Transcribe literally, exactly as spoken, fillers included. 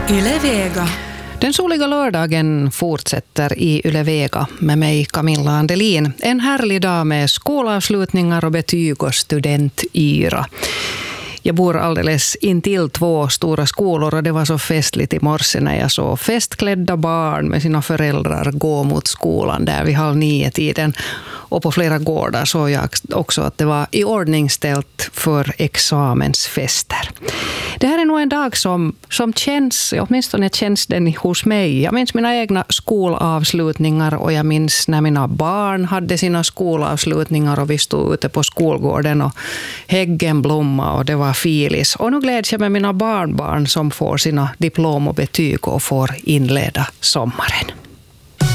Yle Vega. Den soliga lördagen fortsätter i Yle Vega med mig Camilla Andelin. En härlig dag med skolavslutningar och betyg och studentyra. Jag bor alldeles intill två stora skolor och det var så festligt i morse när jag såg festklädda barn med sina föräldrar gå mot skolan där vid halv nio tiden. Och på flera gårdar såg jag också att det var i ordningställt för examensfester. Det här är nog en dag som, som känns, åtminstone känns den hos mig. Jag minns mina egna skolavslutningar och jag minns när mina barn hade sina skolavslutningar och vi stod ute på skolgården och häggen blomma och det var filis. Och nu gläds jag med mina barnbarn som får sina diplom och betyg och får inleda sommaren.